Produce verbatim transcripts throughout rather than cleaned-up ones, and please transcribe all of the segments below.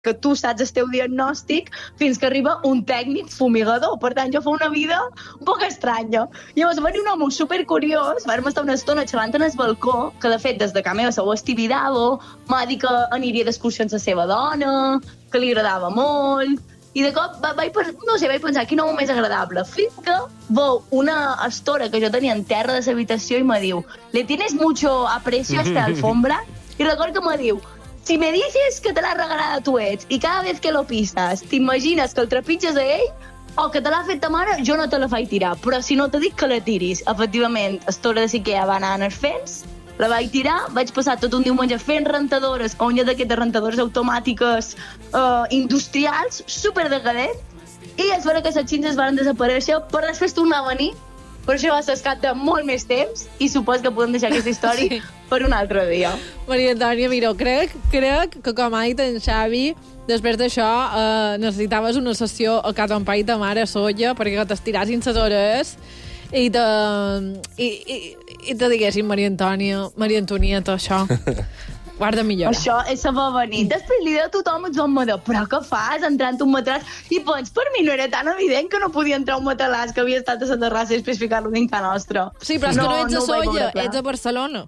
que tu saps el teu diagnòstic fins que arriba un tècnic fumigador. Per tant, jo fa una vida un poc estranya. Llavors va venir un home supercuriós, vam estar una estona xerrant en el balcó, que de fet des de casa meva s'ho estividava, m'ha dit que aniria d'excursió amb la seva dona, que li agradava molt, i de cop va, vaig, no sé, vaig pensar quin home més agradable, fins que veu una estora que jo tenia en terra de l'habitació i me diu, ¿le tienes mucho aprecio a esta alfombra? I record que me diu, si me dices que te l'ha regalada tu ets i cada vez que lo pisas t'imagines que el trepitges a ell o que te l'ha fet ta mare, jo no te la faig tirar. Però si no te dic que la tiris, efectivament, estora de Ikea va anar en els fents, la vaig tirar, vaig passar tot un diumenge fent rentadores, o una d'aquestes rentadores automàtiques eh, industrials, super decadent, i és vera que les xinxes van desaparèixer, però després tornar a venir. Per això va ser escat de molt més temps i supos que podem deixar aquesta història sí. per un altre dia. Maria Antònia, mira, crec, crec que com ha dit en Xavi, després d'això eh, necessitaves una sessió a casa on pai ta mare soia perquè t'estirassin les hores i te, i, i, i te diguessin Maria Antònia, Maria Antonieta, això. Guarda millor. Això és saber venir. Després li deia a tothom, ens vam dir, però què fas entrant un matalàs? I doncs, per mi no era tan evident que no podia entrar un matalàs que havia estat a la terrassa i després ficar-lo dins casa nostra. Sí, però és no, que no ets no a Solla, ets a Barcelona.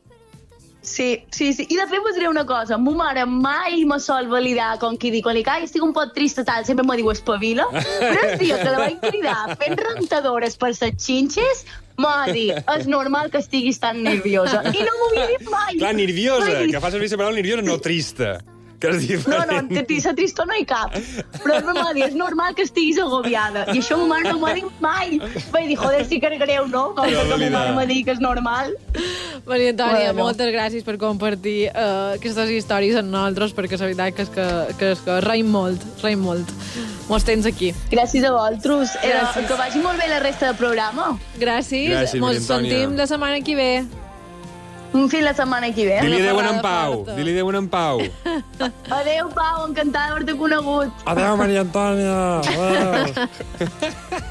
Sí, sí, sí. I de fet vos diré una cosa. Ma mare mai me sol validar com qui diu, quan li caig, estic un poc trista, tal, sempre me diu espavila, però el dia que la vaig cridar fent rentadores per les xinxes, m'ha dit, és normal que estiguis tan nerviosa. I no m'ho havia dit mai. Clar, nerviosa, que fa servir la paraula nerviosa, no trista. Que és diferent. No, no, de tristor no hi cap. Però m'ha dit, és normal que estiguis agobiada. I això ma mare no m'ha dit mai. Vaig dir, joder, sí que era greu, no? Com que ma mare m'ha dit que és normal. Maria Antònia, bueno. moltes gràcies per compartir uh, aquestes històries amb nosaltres, perquè la veritat que és que, que, és que reim molt, reim molt. Mos tens aquí. Gràcies a vosaltres. Gràcies. Que vagi molt bé la resta del programa. Gràcies. Gràcies Mos sentim la setmana que ve. Un fin la setmana que ve. Dili adéu en Pau. Dili adéu en Pau. Adéu, Pau. Encantada d'haver-te conegut. Adéu, Maria Antònia. Adéu.